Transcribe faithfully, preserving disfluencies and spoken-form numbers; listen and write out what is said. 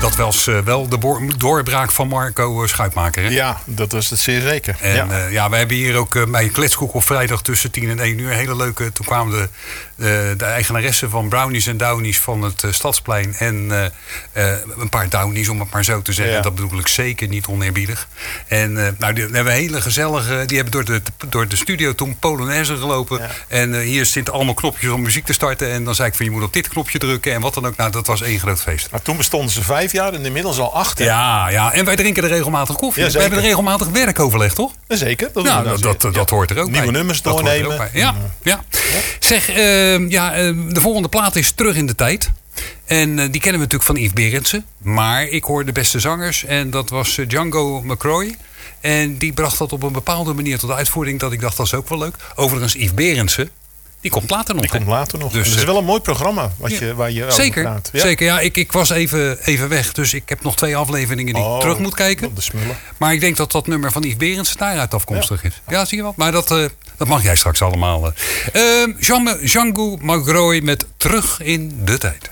dat was uh, wel de bo- doorbraak van Marco uh, Schuitmaker. Hè? Ja, dat was het zeer zeker. En ja. Uh, ja, we hebben hier ook uh, bij Kletskoek op vrijdag tussen tien en één uur een hele leuke. Toen kwamen de, uh, de eigenaressen van Brownies en Downies van het uh, Stadsplein. En uh, uh, een paar Downies, om het maar zo te zeggen. Ja. Dat bedoel ik zeker niet oneerbiedig. En uh, nou, die, die hebben hele gezellige. Die hebben door de, door de studio toen Polonaise gelopen. Ja. En uh, hier zitten allemaal knopjes om muziek te starten. En dan zei ik van je moet op dit knopje drukken. En wat dan ook. Nou, dat was één groot feest. Maar toen bestonden ze vijf jaar en inmiddels al acht. Hè? Ja, ja, en wij drinken er regelmatig koffie. Ja, we hebben er regelmatig werkoverleg, toch? Ja, zeker. Dat, nou, dat, dat, dat ja. hoort er ook Nieuwe bij. nummers doornemen. Ja, ja. ja. Zeg, uh, ja, uh, de volgende plaat is Terug in de Tijd. En uh, die kennen we natuurlijk van Yves Berendsen. Maar ik hoor de beste zangers. En dat was uh, Django McCroy. En die bracht dat op een bepaalde manier tot uitvoering. Dat ik dacht, dat is ook wel leuk. Overigens, Yves Berendsen. Die komt later nog. Die hè? komt later nog. Dus, het is wel een mooi programma wat ja. je, waar je zeker, over praat. Ja? Zeker, ja. Ik, ik was even, even weg. Dus ik heb nog twee afleveringen die oh, ik terug moet kijken. De smullen. Maar ik denk dat dat nummer van Yves Berendsen daaruit afkomstig ja. is. Ja, zie je wel. Maar dat, uh, dat mag jij straks allemaal. Uh, Jean, Django McCroy met Terug in de Tijd.